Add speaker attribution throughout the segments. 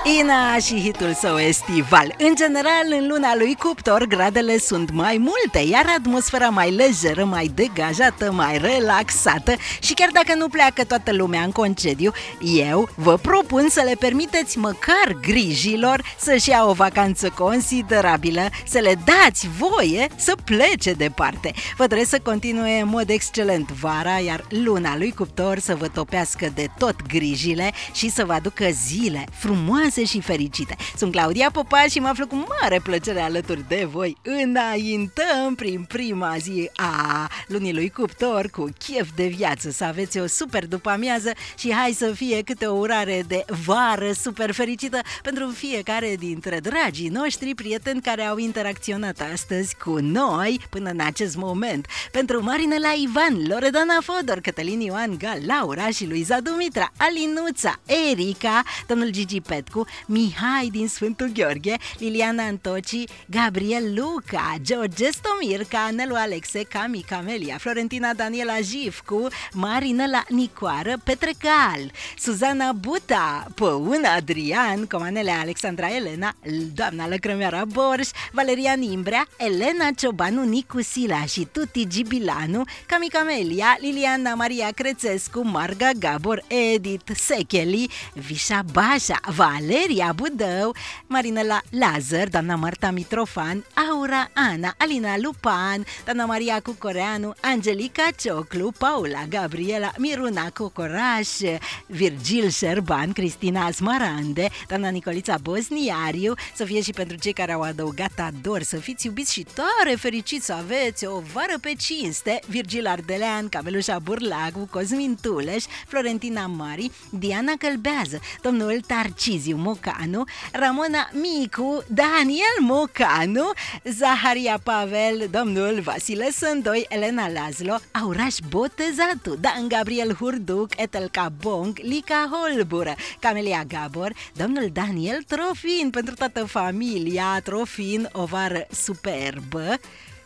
Speaker 1: Ina și hitul său estival. În general, în luna lui Cuptor, gradele sunt mai multe, iar atmosfera mai lejeră, mai degajată, mai relaxată. Și chiar dacă nu pleacă toată lumea în concediu, eu vă propun să le permiteți măcar grijilor să-și ia o vacanță considerabilă, să le dați voie să plece departe. Vă doresc să continue în mod excelent vara, iar luna lui Cuptor să vă topească de tot grijile și să vă aducă zile frumoase și fericite. Sunt Claudia Popa și mă aflu cu mare plăcere alături de voi. Înaintăm prin prima zi a lunii lui Cuptor cu chef de viață. Să aveți o super după-amiază și hai să fie câte o urare de vară super fericită pentru fiecare dintre dragii noștri prieteni care au interacționat astăzi cu noi până în acest moment. Pentru Marinela Ivan, Loredana Fodor, Cătălin Ioan Gal, Laura și Luiza Dumitra, Alinuța, Erica, domnul Gigi Petcu, Mihai din Sfântul Gheorghe, Liliana Antoci, Gabriel Luca, George Stomirca, Nelu Alexe, Cami Camelia, Florentina Daniela Jifcu, Marinela Nicoară, Petre Gal, Suzana Buta, Păun Adrian, Comanele Alexandra Elena, doamna Lăcrămeara Borș, Valerian Imbrea, Elena Ciobanu, Nicu Sila și Tuti Gibilanu, Cami Camelia, Liliana Maria Crețescu, Marga Gabor, Edith Secheli, Vișa Bașa, Valeria Budău, Marinela Lazar, doamna Marta Mitrofan, Aura Ana, Alina Lupan, doamna Maria Cucoreanu, Angelica Cioclu, Paula Gabriela, Miruna Cocoraș, Virgil Șerban, Cristina Smarande, doamna Nicolița Bosniariu, să fie și pentru cei care au adăugat ador, să fiți iubiți și tare fericiți, să aveți o vară pe cinste, Virgil Ardelean, Camelușa Burlagu, Cosmin Tuleș, Florentina Mari, Diana Călbează, domnul Tarciziu Mocanu, Ramona Micu, Daniel Mocanu, Zaharia Pavel, domnul Vasile Sândoi, Elena Lazlo, Auraș Botezatu, Dan Gabriel Hurduc, Etelca Bong, Lica Holbură, Camelia Gabor, domnul Daniel Trofin, pentru toată familia Trofin, o vară superbă,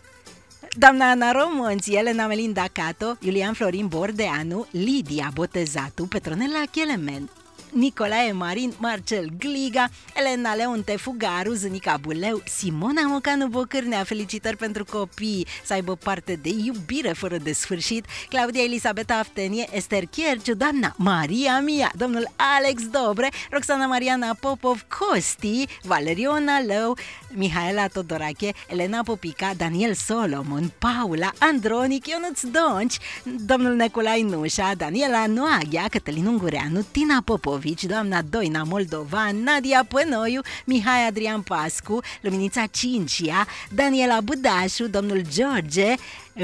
Speaker 1: doamna Ana Romonți, Elena Melinda Cato, Iulian Florin Bordeanu, Lidia Botezatu, Petronela Chelemen, Nicolae Marin, Marcel Gliga, Elena Leonte Fugaru, Zânica Buleu, Simona Mocanu Bocârnea, felicitări pentru copii, să aibă parte de iubire fără de sfârșit, Claudia Elisabeta Aftenie, Ester Chierciu, doamna Maria Mia, domnul Alex Dobre, Roxana Mariana Popov, Costi, Valeriona Lău, Mihaela Todorache, Elena Popica, Daniel Solomon, Paula Andronic, Ionuț Donci, domnul Neculai Nușa, Daniela Noaghea, Cătălin Ungureanu, Tina Popov, doamna Doina Moldovan, Nadia Pănoiu, Mihai Adrian Pascu, Luminița Cincia, Daniela Budașu, domnul George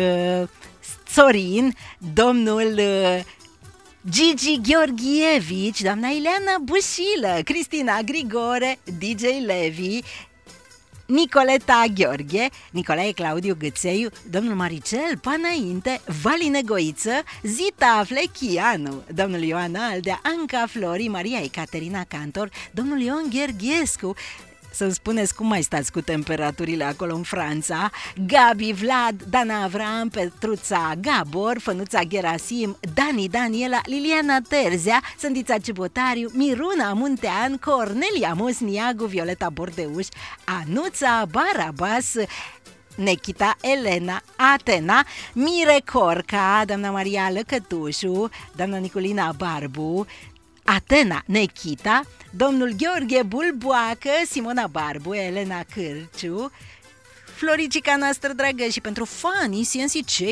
Speaker 1: Sorin, domnul Gigi Gheorghievici, doamna Ileana Bușilă, Cristina Grigore, DJ Levi, Nicoleta Gheorghe, Nicolae Claudiu Gâțeiu, domnul Maricel Panainte, Valine Goiță, Zita Flechianu, domnul Ioan Aldea, Anca Flori, Maria Ecaterina Cantor, domnul Ion Gherghescu. Să-mi spuneți cum mai stați cu temperaturile acolo în Franța, Gabi Vlad, Dana Avram, Petruța Gabor, Fănuța Gerasim, Dani Daniela, Liliana Terzea, Sândița Cebotariu, Miruna Muntean, Cornelia Mosniagu, Violeta Bordeuș, Anuța Barabas, Nechita Elena, Atena, Mire Corca, doamna Maria Lăcătușu, doamna Nicolina Barbu, Atena Nechita, domnul Gheorghe Bulboacă, Simona Barbu, Elena Cârciu, Floricica noastră dragă și pentru fanii CNC